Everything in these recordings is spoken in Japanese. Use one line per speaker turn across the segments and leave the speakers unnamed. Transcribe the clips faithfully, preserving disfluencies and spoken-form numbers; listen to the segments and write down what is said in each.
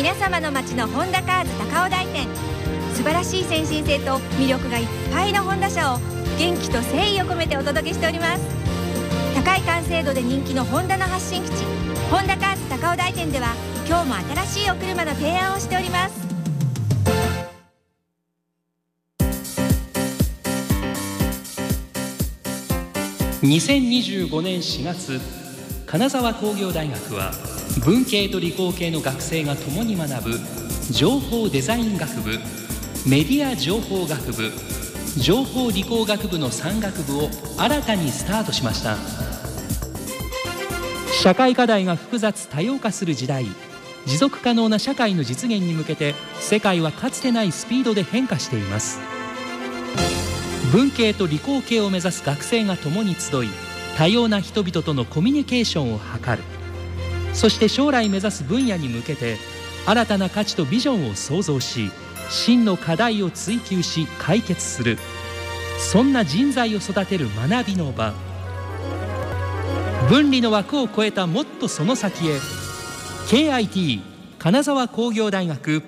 皆様の街のホンダカーズ高尾台店、素晴らしい先進性と魅力がいっぱいのホンダ車を元気と誠意を込めてお届けしております。高い完成度で人気のホンダの発信基地、ホンダカーズ高尾台店では今日も新しいお車の提案をしております。
にせんにじゅうごねんしがつ、金沢工業大学は文系と理工系の学生が共に学ぶ情報デザイン学部、メディア情報学部、情報理工学部のさん学部を新たにスタートしました。社会課題が複雑多様化する時代、持続可能な社会の実現に向けて世界はかつてないスピードで変化しています。文系と理工系を目指す学生が共に集い、多様な人々とのコミュニケーションを図る。そして将来目指す分野に向けて新たな価値とビジョンを創造し、真の課題を追求し解決する、そんな人材を育てる学びの場。分離の枠を超えたもっとその先へ。 ケーアイティー 金沢工業大学。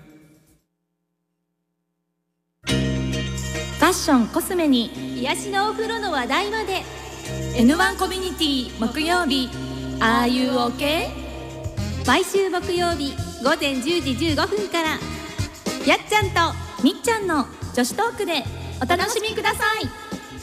ファッション、コスメに癒しのお風呂の話題まで エヌワン コミュニティ木曜日 Are you OK？ 毎週木曜日午前じゅうじじゅうごふんからやっちゃんとみっちゃんの女子トークでお楽しみください。